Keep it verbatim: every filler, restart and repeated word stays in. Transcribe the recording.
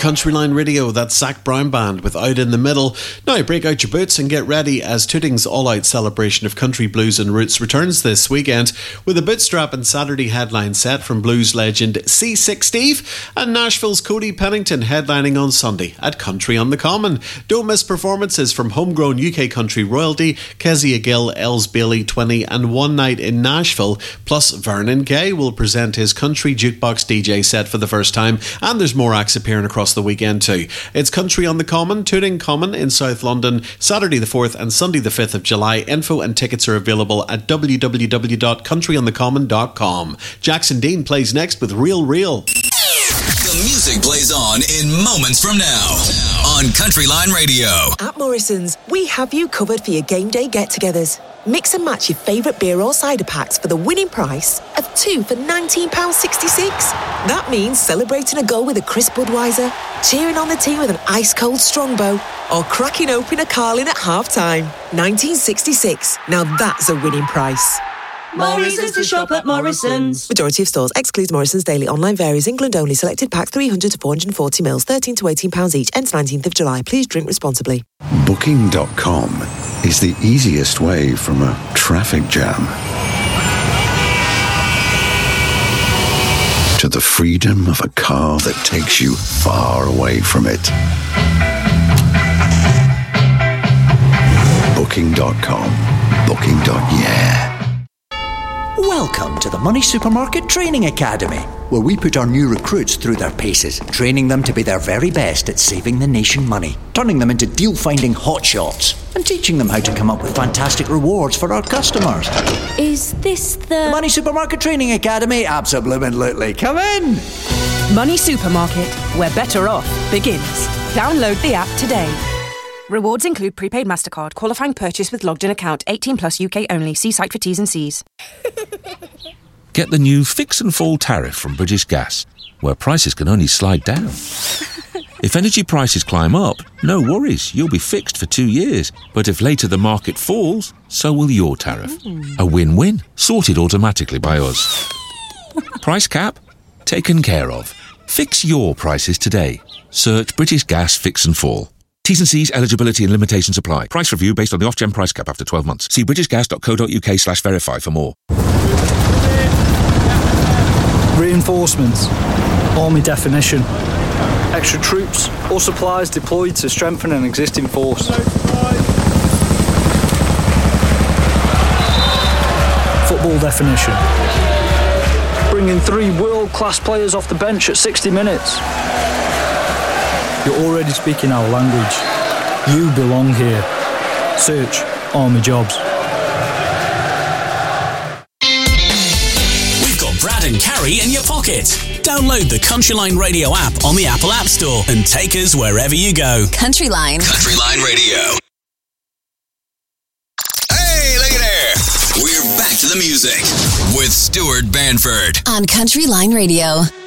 Countryline Radio, that's Zach Brown Band with Out in the Middle. Now break out your boots and get ready as Tooting's all-out celebration of country blues and roots returns this weekend with a bootstrap and Saturday headline set from blues legend C six Steve and Nashville's Cody Pennington headlining on Sunday at Country on the Common. Don't miss performances from homegrown U K country royalty, Kezia Gill, Els Bailey, Twinney and One Night in Nashville, plus Vernon Kay will present his country jukebox D J set for the first time, and there's more acts appearing across the weekend too. It's Country on the Common, Tooting Common in South London, Saturday the fourth and Sunday the fifth of July. Info and tickets are available at w w w dot country on the common dot com. Jackson Dean plays next with Real Real. The music plays on in moments from now on Countryline Radio. At Morrison's, we have you covered for your game day get-togethers. Mix and match your favourite beer or cider packs for the winning price of two for nineteen pounds sixty-six. That means celebrating a goal with a crisp Budweiser, cheering on the team with an ice-cold Strongbow, or cracking open a Carling at half-time. nineteen sixty-six. Now that's a winning price. Morrison's to shop at Morrison's. Majority of stores excludes Morrison's daily. Online varies. England only. Selected packs three hundred to four hundred forty mils, thirteen to eighteen pounds each. Ends nineteenth of July. Please drink responsibly. Booking dot com is the easiest way from a traffic jam to the freedom of a car that takes you far away from it. Booking dot com. Booking. Yeah. Welcome to the Money Supermarket Training Academy, where we put our new recruits through their paces, training them to be their very best at saving the nation money, turning them into deal-finding hotshots, and teaching them how to come up with fantastic rewards for our customers. Is this the... the Money Supermarket Training Academy? Absolutely. Come in! Money Supermarket, where better off begins. Download the app today. Rewards include prepaid MasterCard, qualifying purchase with logged-in account, eighteen plus U K only. See site for T's and C's. Get the new Fix and Fall tariff from British Gas, where prices can only slide down. If energy prices climb up, no worries, you'll be fixed for two years. But if later the market falls, so will your tariff. A win-win, sorted automatically by us. Price cap? Taken care of. Fix your prices today. Search British Gas Fix and Fall. T's and C's, eligibility and limitations apply. Price review based on the off-gen price cap after twelve months. See british gas dot co dot u k slash verify for more. Reinforcements. Army definition. Extra troops or supplies deployed to strengthen an existing force. Football definition. Bringing three world-class players off the bench at sixty minutes. You're already speaking our language. You belong here. Search Army Jobs. We've got Brad and Carrie in your pocket. Download the Countryline Radio app on the Apple App Store and take us wherever you go. Countryline. Countryline Radio. Hey, look at there. We're back to the music with Stuart Banford on Countryline Radio.